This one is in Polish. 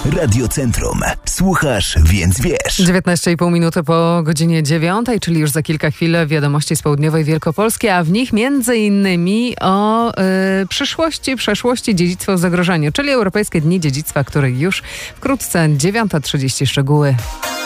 Radio Centrum. Słuchasz, więc wiesz. 19,5 minuty po godzinie 9, czyli już za kilka chwil wiadomości z południowej Wielkopolski, a w nich między innymi o przyszłości, przeszłości, dziedzictwo w zagrożeniu, czyli Europejskie Dni Dziedzictwa, które już wkrótce 9:30 szczegóły.